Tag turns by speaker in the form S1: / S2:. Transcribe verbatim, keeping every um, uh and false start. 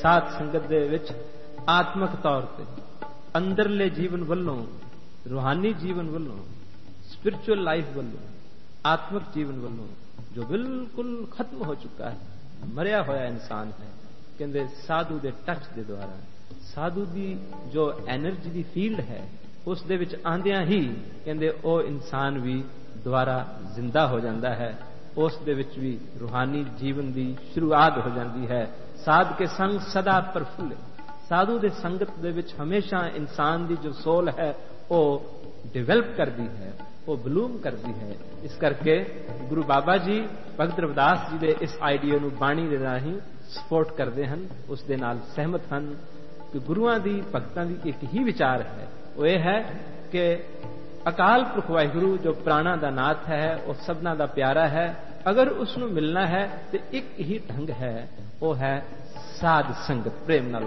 S1: ਸਾਧ ਸੰਗਤ ਦੇ ਵਿੱਚ ਆਤਮਿਕ ਤੌਰ ਤੇ ਅੰਦਰਲੇ ਜੀਵਨ ਵੱਲੋਂ, ਰੂਹਾਨੀ ਜੀਵਨ ਵੱਲੋਂ, ਸਪਿਰਚੁਅਲ ਲਾਈਫ ਵੱਲੋਂ, ਆਤਮਿਕ ਜੀਵਨ ਵੱਲੋਂ ਜੋ ਬਿਲਕੁਲ ਖਤਮ ਹੋ ਚੁੱਕਾ ਹੈ, ਮਰਿਆ ਹੋਇਆ ਇਨਸਾਨ ਹੈ, ਕਹਿੰਦੇ ਸਾਧੂ ਦੇ ਟੱਚ ਦੇ ਦੁਆਰਾ, ਸਾਧੂ ਦੀ ਜੋ ਐਨਰਜੀ ਦੀ ਫੀਲਡ ਹੈ ਉਸ ਦੇ ਵਿੱਚ ਆਂਦਿਆਂ ਹੀ ਕਹਿੰਦੇ ਉਹ ਇਨਸਾਨ ਵੀ ਦੁਬਾਰਾ ਜ਼ਿੰਦਾ ਹੋ ਜਾਂਦਾ ਹੈ, ਉਸ ਦੇ ਵਿੱਚ ਵੀ ਰੂਹਾਨੀ ਜੀਵਨ ਦੀ ਸ਼ੁਰੂਆਤ ਹੋ ਜਾਂਦੀ ਹੈ। ਸਾਧ ਕੇ ਸੰਗ ਸਦਾ ਪ੍ਰਫੁੱਲ, ਸਾਧੂ ਦੇ ਸੰਗਤ ਦੇ ਵਿੱਚ ਹਮੇਸ਼ਾ ਇਨਸਾਨ ਦੀ ਜੋ ਸੋਲ ਹੈ ਉਹ ਡਿਵੈਲਪ ਕਰਦੀ ਹੈ, ਉਹ ਬਲੂਮ ਕਰਦੀ ਹੈ। ਇਸ ਕਰਕੇ ਗੁਰੂ ਬਾਬਾ ਜੀ ਭਗਤ ਰਵਿਦਾਸ ਜੀ ਦੇ ਇਸ ਆਈਡੀਆ ਨੂੰ ਬਾਣੀ ਦੇ ਰਾਹੀਂ ਸਪੋਰਟ ਕਰਦੇ ਹਨ, ਉਸ ਦੇ ਨਾਲ ਸਹਿਮਤ ਹਨ ਕਿ ਗੁਰੂਆਂ ਦੀ ਭਗਤਾਂ ਦੀ ਇੱਕ ਹੀ ਵਿਚਾਰ ਹੈ, ਉਹ ਇਹ ਹੈ ਕਿ ਅਕਾਲ ਪੁਰਖ ਵਾਹਿਗੁਰੂ ਜੋ ਪ੍ਰਾਣਾ ਦਾ ਨਾਥ ਹੈ, ਉਹ ਸਭਨਾਂ ਦਾ ਪਿਆਰਾ ਹੈ। ਅਗਰ ਉਸ ਨੂੰ ਮਿਲਣਾ ਹੈ ਤੇ ਇੱਕ ਹੀ ਢੰਗ ਹੈ, ਉਹ ਹੈ ਸਾਧ ਸੰਗਤ, ਪ੍ਰੇਮ ਨਾਲ